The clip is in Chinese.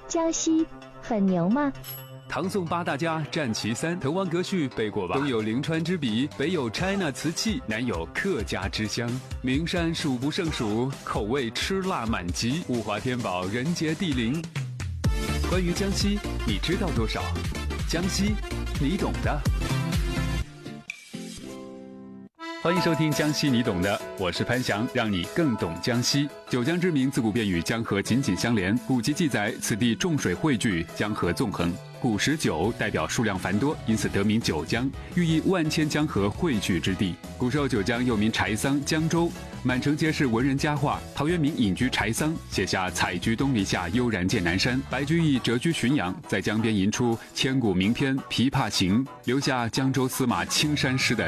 江西很牛吗？ 唐宋八大家占其三，滕王阁序背过吧？东有临川之笔，北有 China 瓷器，南有客家之乡，名山数不胜数，口味吃辣满级，物华天宝，人杰地灵。关于江西，你知道多少？江西，你懂的。欢迎收听江西你懂的，我是潘翔，让你更懂江西。九江之名自古便与江河紧紧相连，古籍记载此地众水汇聚，江河纵横。古时九代表数量繁多，因此得名九江，寓意万千江河汇聚之地。古时候九江又名柴桑、江州，满城皆是文人佳话。陶渊明隐居柴桑，写下采菊东篱下，悠然见南山。白居易谪居浔阳，在江边吟出千古名篇《琵琶行》，留下江州司马青衫诗的